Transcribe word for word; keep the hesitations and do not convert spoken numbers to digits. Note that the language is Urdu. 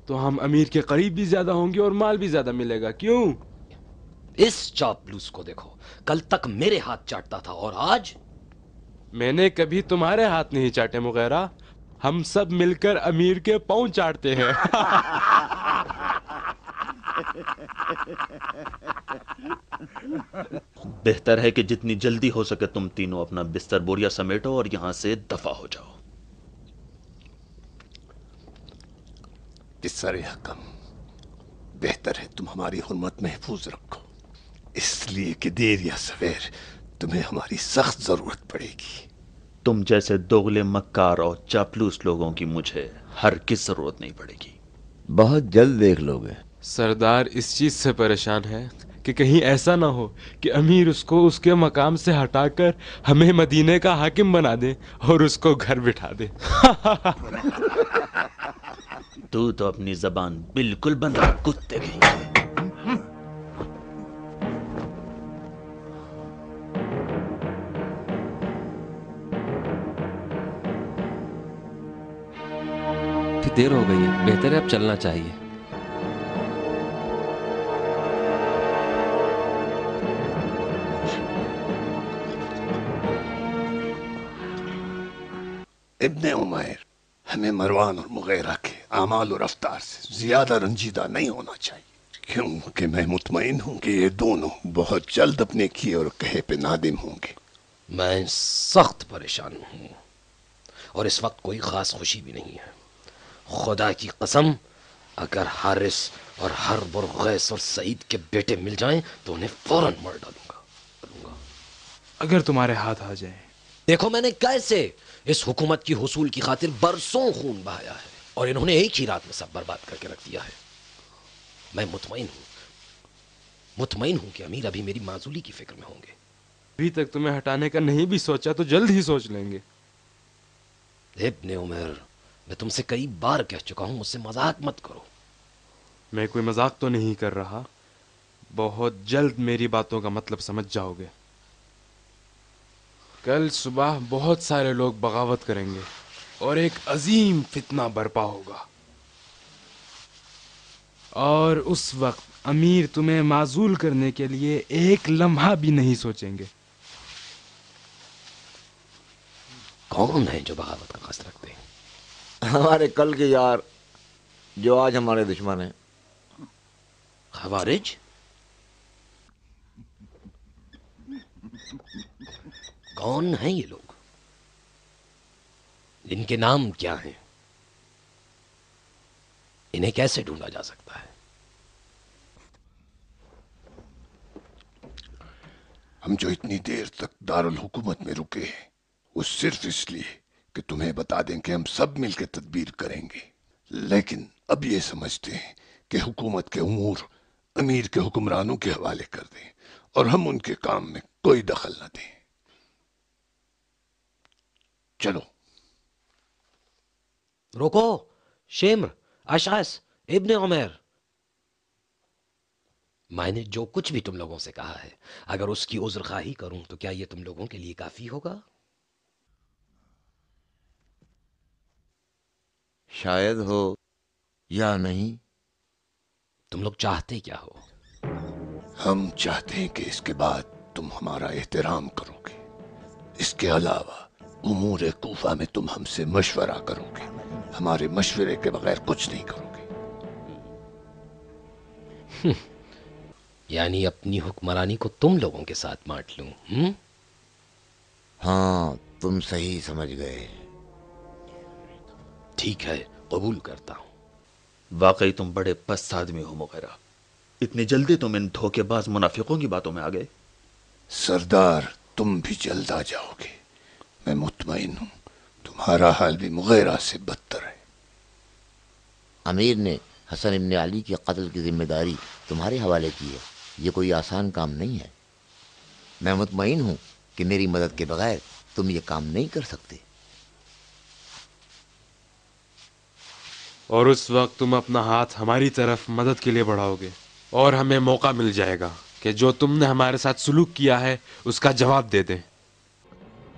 تو ہم امیر کے قریب بھی زیادہ ہوں گے اور مال بھی زیادہ ملے گا. کیوں؟ اس چاپلوس کو دیکھو، کل تک میرے ہاتھ چاٹتا تھا اور آج میں نے کبھی تمہارے ہاتھ نہیں چاٹے مغیرہ، ہم سب مل کر امیر کے پاؤں چاٹتے ہیں. بہتر ہے کہ جتنی جلدی ہو سکے تم تینوں اپنا بستر بوریا سمیٹو اور یہاں سے دفع ہو جاؤ. بسر حکم، بہتر ہے تم ہماری حرمت محفوظ رکھو، اس لیے کہ دیر یا سویر تمہیں ہماری سخت ضرورت پڑے گی. تم جیسے دوغلے مکار اور چاپلوس لوگوں کی مجھے ہرگز ضرورت نہیں پڑے گی. بہت جلد دیکھ لو گے. سردار اس چیز سے پریشان ہے کہ کہیں ایسا نہ ہو کہ امیر اس کو اس کے مقام سے ہٹا کر ہمیں مدینے کا حاکم بنا دے اور اس کو گھر بٹھا دے. تو تو اپنی زبان بالکل بند رکھ کتے کہیں گے. دیر ہو گئی ہے، بہتر ہے اب چلنا چاہیے. ابن عمیر، ہمیں مروان اور مغیرہ کے اعمال و رفتار سے زیادہ رنجیدہ نہیں ہونا چاہیے، کیونکہ میں مطمئن ہوں کہ یہ دونوں بہت جلد اپنے کیے اور کہے پہ نادم ہوں گے. میں سخت پریشان ہوں اور اس وقت کوئی خاص خوشی بھی نہیں ہے. خدا کی قسم، اگر حارث اور حرب اور غیث اور سعید کے بیٹے مل جائیں تو انہیں فوراً مار ڈالوں گا. اگر تمہارے ہاتھ آ جائیں. دیکھو میں نے کیسے اس حکومت کی حصول کی خاطر برسوں خون بہایا ہے اور انہوں نے ایک ہی رات میں سب برباد کر کے رکھ دیا ہے. میں مطمئن ہوں مطمئن ہوں کہ امیر ابھی میری معزولی کی فکر میں ہوں گے. ابھی تک تمہیں ہٹانے کا نہیں بھی سوچا تو جلد ہی سوچ لیں گے. ابن عمر، میں تم سے کئی بار کہہ چکا ہوں، مجھ سے مذاق مت کرو. میں کوئی مذاق تو نہیں کر رہا، بہت جلد میری باتوں کا مطلب سمجھ جاؤ گے. کل صبح بہت سارے لوگ بغاوت کریں گے اور ایک عظیم فتنہ برپا ہوگا، اور اس وقت امیر تمہیں معزول کرنے کے لیے ایک لمحہ بھی نہیں سوچیں گے. کون ہے جو بغاوت کا قصد رکھتے ہیں؟ ہمارے کل کے یار جو آج ہمارے دشمن ہیں. خوارج؟ کون ہیں یہ لوگ؟ ان کے نام کیا ہیں؟ انہیں کیسے ڈھونڈا جا سکتا ہے؟ ہم جو اتنی دیر تک دارالحکومت میں رکے ہیں وہ صرف اس لیے کہ تمہیں بتا دیں کہ ہم سب مل کے تدبیر کریں گے، لیکن اب یہ سمجھتے ہیں کہ حکومت کے امور امیر کے حکمرانوں کے حوالے کر دیں اور ہم ان کے کام میں کوئی دخل نہ دیں. چلو. روکو شمر، اشعث، ابن عمیر، میں نے جو کچھ بھی تم لوگوں سے کہا ہے اگر اس کی عذر خواہی کروں تو کیا یہ تم لوگوں کے لیے کافی ہوگا؟ شاید ہو یا نہیں. تم لوگ چاہتے کیا ہو؟ ہم چاہتے ہیں کہ اس کے بعد تم ہمارا احترام کرو گے، اس کے علاوہ امور کوفہ میں تم ہم سے مشورہ کرو گے، ہمارے مشورے کے بغیر کچھ نہیں کرو گے. یعنی اپنی حکمرانی کو تم لوگوں کے ساتھ بانٹ لوں؟ ہم؟ ہاں تم صحیح سمجھ گئے. ٹھیک ہے، قبول کرتا ہوں. واقعی تم بڑے پست آدمی ہو مغیرہ، اتنی جلدی تم ان دھوکے باز منافقوں کی باتوں میں آ گئے. سردار تم بھی جلد آ جاؤ گے، میں مطمئن ہوں تمہارا حال بھی مغیرہ سے بدتر ہے. امیر نے حسن ابن علی کے قتل کی ذمہ داری تمہارے حوالے کی ہے، یہ کوئی آسان کام نہیں ہے. میں مطمئن ہوں کہ میری مدد کے بغیر تم یہ کام نہیں کر سکتے. اور اس وقت تم اپنا ہاتھ ہماری طرف مدد کے لیے بڑھاؤ گے اور ہمیں موقع مل جائے گا کہ جو تم نے ہمارے ساتھ سلوک کیا ہے اس کا جواب دے دیں.